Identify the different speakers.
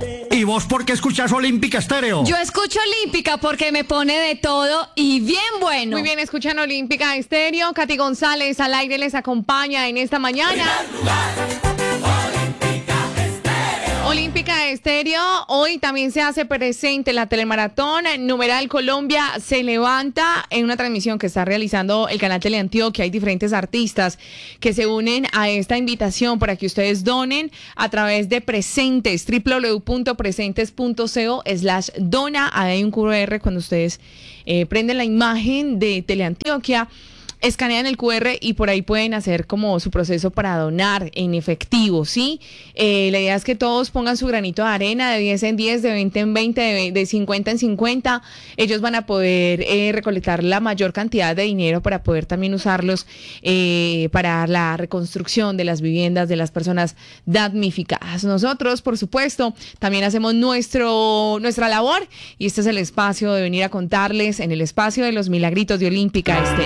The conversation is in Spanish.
Speaker 1: ¿Y vos por qué escuchas Olímpica Estéreo?
Speaker 2: Yo escucho Olímpica porque me pone de todo y bien bueno.
Speaker 3: Muy bien, escuchan Olímpica Estéreo. Katy González al aire les acompaña en esta mañana. Olímpica Estéreo, hoy también se hace presente la telemaratón numeral Colombia se levanta en una transmisión que está realizando el canal Teleantioquia. Hay diferentes artistas que se unen a esta invitación para que ustedes donen a través de Presentes, www.presentes.co/dona. Hay un QR cuando ustedes prenden la imagen de Teleantioquia. Escanean el QR y por ahí pueden hacer como su proceso para donar en efectivo, ¿sí? La idea es que todos pongan su granito de arena de 10 en 10, de 20 en 20, de 50 en 50. Ellos van a poder recolectar la mayor cantidad de dinero para poder también usarlos para la reconstrucción de las viviendas de las personas damnificadas. Nosotros, por supuesto, también hacemos nuestra labor y este es el espacio de venir a contarles en el espacio de los milagritos de Olímpica Estéreo.